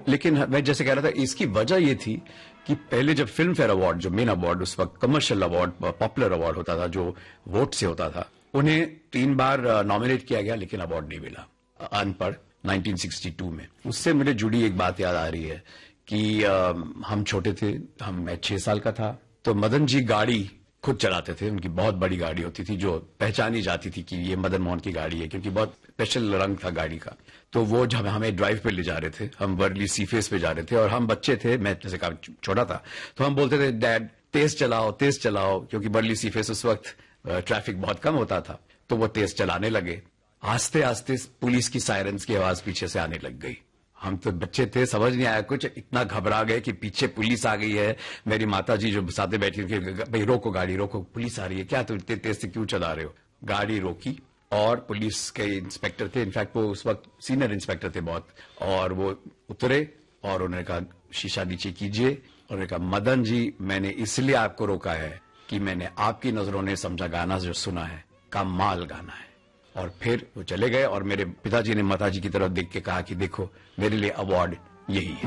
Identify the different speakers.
Speaker 1: लेकिन मैं जैसे कह रहा था, इसकी वजह ये थी कि पहले जब फिल्म फेयर अवार्ड, जो मेन अवार्ड उस वक्त कमर्शियल अवार्ड, पॉपुलर अवार्ड होता था, जो वोट से होता था, उन्हें 3 बार नॉमिनेट किया गया लेकिन अवार्ड नहीं मिला। अनपढ़ 1962 में। उससे मुझे जुड़ी एक बात याद आ रही है कि हम छोटे थे, मैं 6 साल का था, तो मदन जी गाड़ी खुद चलाते थे। उनकी बहुत बड़ी गाड़ी होती थी जो पहचानी जाती थी कि ये मदन मोहन की गाड़ी है, क्योंकि बहुत स्पेशल रंग था गाड़ी का। तो वो जब हमें ड्राइव पे ले जा रहे थे, हम वर्ली सीफेस पे जा रहे थे और हम बच्चे थे, मैं जैसे कहा छोटा था, तो हम बोलते थे डैड तेज चलाओ, क्योंकि वर्ली सीफेस उस वक्त ट्रैफिक बहुत कम होता था। तो वो तेज चलाने लगे। आस्ते आस्ते पुलिस की सायरन्स की आवाज पीछे से आने लग गई। हम तो बच्चे थे, समझ नहीं आया कुछ, इतना घबरा गए कि पीछे पुलिस आ गई है। मेरी माता जी जो साथ में बैठी थी, भाई रोको गाड़ी रोको, पुलिस आ रही है, क्या तुम इतने तेज से क्यों चला रहे हो? गाड़ी रोकी और पुलिस के इंस्पेक्टर थे, इनफैक्ट वो उस वक्त सीनियर इंस्पेक्टर थे बहुत, और वो उतरे और उन्होंने कहा शीशा नीचे कीजिए। उन्होंने कहा मदन जी, मैंने इसलिए आपको रोका है कि मैंने आपकी नजरों ने समझा गाना जो सुना है, कमाल गाना है। और फिर वो चले गए और मेरे पिताजी ने माताजी की तरफ देख के कहा कि देखो मेरे लिए अवार्ड यही है।